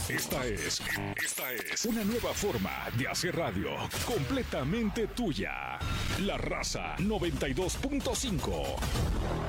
Esta es una nueva forma de hacer radio completamente tuya. La Raza 92.5.